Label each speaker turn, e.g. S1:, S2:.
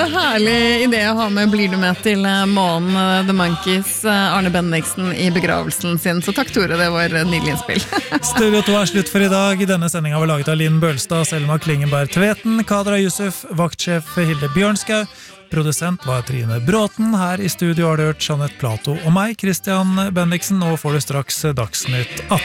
S1: herlig idé å ha med Blir du med til månen, The Monkees, Arne Bendiksen i begravelsen sin. Så takk Tore, det var nydelig innspill.
S2: Studio 2 slutt for i dag. Denne sendingen var laget av Linn Bølstad, Selma Klingenberg Tveten, Kadra Yusuf, vaktsjef Hilde Bjørnskau. Produsent var Trine Bråten. Her i studio har du hørt Jeanette Plato og meg, Christian Bendiksen. Nå får du straks Dagsnytt 18.